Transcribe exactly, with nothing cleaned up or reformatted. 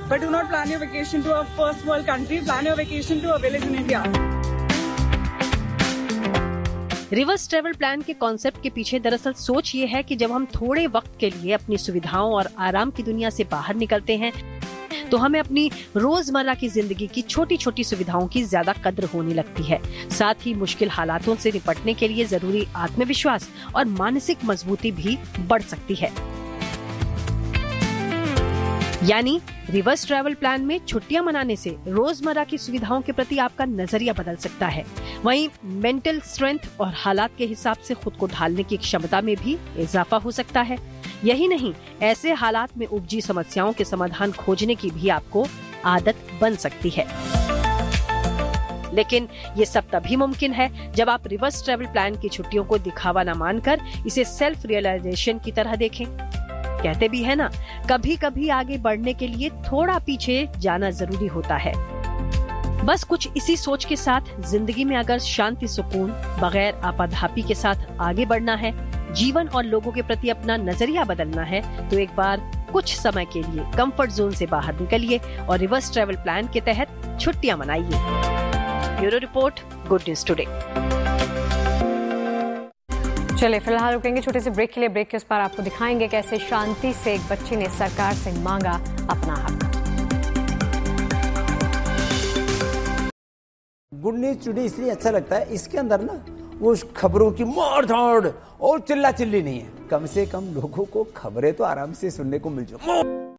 But do not plan your vacation to a first world country. Plan your vacation to a village in India. Reverse travel plan के concept के पीछे दरअसल सोच ये है कि जब हम थोड़े वक्त के लिए अपनी सुविधाओं और आराम की दुनिया से बाहर निकलते हैं तो हमें अपनी रोजमर्रा की जिंदगी की छोटी छोटी सुविधाओं की ज्यादा कद्र होने लगती है। साथ ही मुश्किल हालातों से निपटने के लिए जरूरी आत्मविश्वास और मानसिक मजबूती भी बढ़ सकती है। यानी रिवर्स ट्रैवल प्लान में छुट्टियां मनाने से रोजमर्रा की सुविधाओं के प्रति आपका नजरिया बदल सकता है। वहीं मेंटल स्ट्रेंथ और हालात के हिसाब से खुद को ढालने की क्षमता में भी इजाफा हो सकता है। यही नहीं, ऐसे हालात में उपजी समस्याओं के समाधान खोजने की भी आपको आदत बन सकती है। लेकिन ये सब तभी मुमकिन है जब आप रिवर्स ट्रैवल प्लान की छुट्टियों को दिखावा न मानकर इसे सेल्फ रियलाइजेशन की तरह देखें। कहते भी है ना, कभी कभी आगे बढ़ने के लिए थोड़ा पीछे जाना जरूरी होता है। बस कुछ इसी सोच के साथ जिंदगी में अगर शांति सुकून बगैर आपाधापी के साथ आगे बढ़ना है, जीवन और लोगों के प्रति अपना नजरिया बदलना है, तो एक बार कुछ समय के लिए कंफर्ट जोन से बाहर निकलिए और रिवर्स ट्रैवल प्लान के तहत छुट्टियां मनाइए। Bureau report, good news today. चलिए फिलहाल रुकेंगे छोटे से ब्रेक के लिए। ब्रेक के उस पार आपको दिखाएंगे कैसे शांति से एक बच्ची ने सरकार से मांगा अपना हक। गुड न्यूज टुडे इसलिए अच्छा लगता है, इसके अंदर ना वो खबरों की मार धाड़ और चिल्ला चिल्ली नहीं है। कम से कम लोगों को खबरें तो आराम से सुनने को मिल जाए।